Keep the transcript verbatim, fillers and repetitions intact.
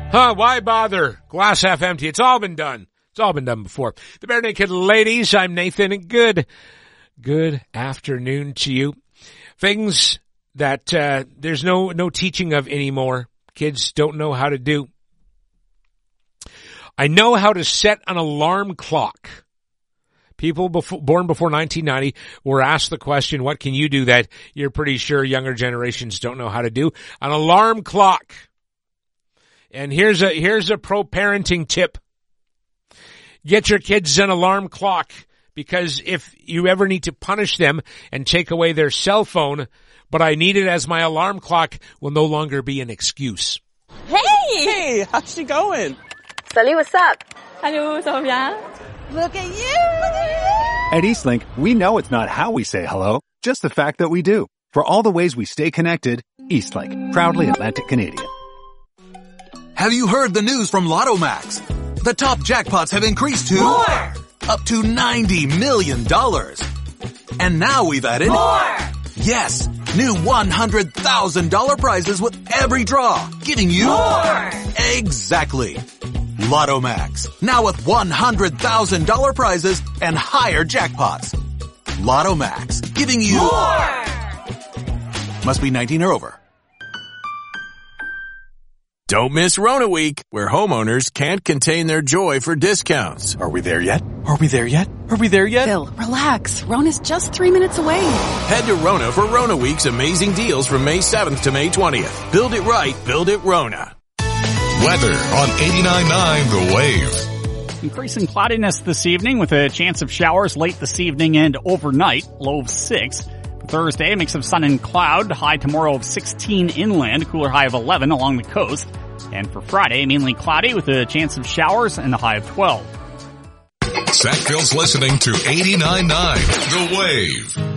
Huh, why bother? Glass half empty. It's all been done. It's all been done before. The Bare Naked Ladies, I'm Nathan, and good, good afternoon to you. Things that uh, there's no, no teaching of anymore. Kids don't know how to do. I know how to set an alarm clock. People before, born before nineteen ninety were asked the question, what can you do that you're pretty sure younger generations don't know how to do? An alarm clock. And here's a, here's a pro-parenting tip. Get your kids an alarm clock, because if you ever need to punish them and take away their cell phone, but I need it as my alarm clock, will no longer be an excuse. Hey! Hey, how's she going? Salut, what's up? Hello, ça va bien? Look at you! Look at you! At Eastlink, we know it's not how we say hello, just the fact that we do. For all the ways we stay connected, Eastlink, proudly Atlantic Canadian. Have you heard the news from Lotto Max? The top jackpots have increased to more, up to ninety million dollars. And now we've added more. Yes, new one hundred thousand dollars prizes with every draw, giving you more. Exactly. Lotto Max, now with one hundred thousand dollars prizes and higher jackpots. Lotto Max, giving you more. Must be nineteen or over. Don't miss Rona Week, where homeowners can't contain their joy for discounts. Are we there yet? Are we there yet? Are we there yet? Phil, relax. Rona's just three minutes away. Head to Rona for Rona Week's amazing deals from May seventh to May twentieth. Build it right, build it Rona. Weather on eighty-nine point nine The Wave. Increasing cloudiness this evening with a chance of showers late this evening and overnight, low of six. For Thursday, a mix of sun and cloud, high tomorrow of sixteen inland, cooler high of eleven along the coast. And for Friday, mainly cloudy with a chance of showers and a high of twelve. Sackville's listening to eighty-nine point nine The Wave.